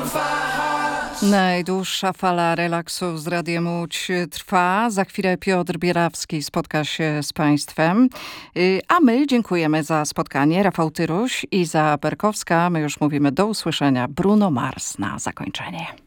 Najdłuższa fala relaksu z Radiem Łódź trwa. Za chwilę Piotr Bierawski spotka się z Państwem. A my dziękujemy za spotkanie. Rafał Tyruś, Iza Berkowska. My już mówimy do usłyszenia. Bruno Mars na zakończenie.